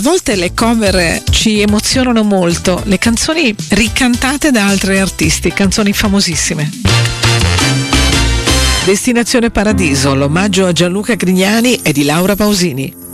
volte le cover ci emozionano molto, le canzoni ricantate da altri artisti, canzoni famosissime. Destinazione Paradiso, l'omaggio a Gianluca Grignani e di Laura Pausini.